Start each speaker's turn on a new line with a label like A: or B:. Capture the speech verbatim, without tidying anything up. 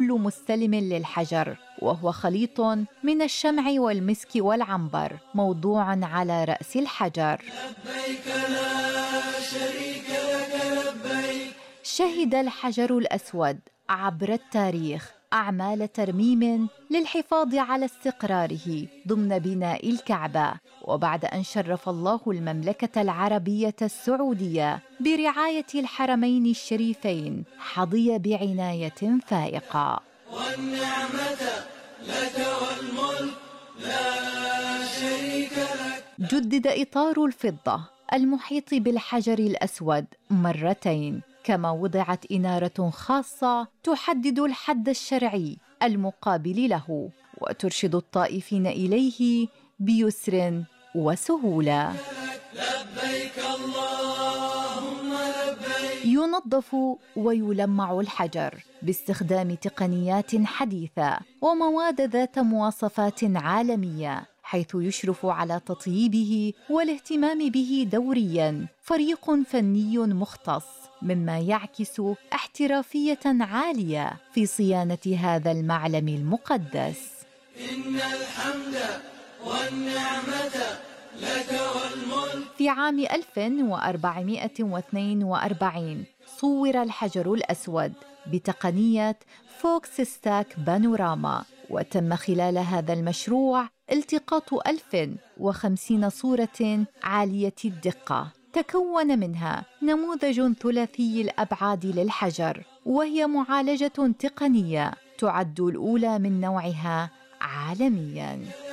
A: كل مستلم للحجر، وهو خليط من الشمع والمسك والعنبر موضوع على رأس الحجر.
B: لبيك لا شريك لك لبيك.
A: شهد الحجر الأسود عبر التاريخ أعمال ترميم للحفاظ على استقراره ضمن بناء الكعبة، وبعد أن شرف الله المملكة العربية السعودية برعاية الحرمين الشريفين حظي بعناية فائقة.
B: والنعمة لك والملك لا شريك لك.
A: جدد إطار الفضة المحيط بالحجر الأسود مرتين، كما وضعت إنارة خاصة تحدد الحد الشرعي المقابل له وترشد الطائفين إليه بيسر وسهولة.
B: لبيك اللهم لبيك.
A: ينظف ويلمع الحجر باستخدام تقنيات حديثة ومواد ذات مواصفات عالمية، حيث يشرف على تطييبه والاهتمام به دورياً فريق فني مختص، مما يعكس احترافية عالية في صيانة هذا المعلم المقدس.
B: إن الحمد والنعمة لك والملك.
A: في عام ألف وأربعمائة واثنين وأربعين صور الحجر الأسود بتقنية فوكس ستاك بانوراما، وتم خلال هذا المشروع التقاط ألف وخمسين صورة عالية الدقة تكون منها نموذج ثلاثي الأبعاد للحجر، وهي معالجة تقنية تعد الأولى من نوعها عالمياً.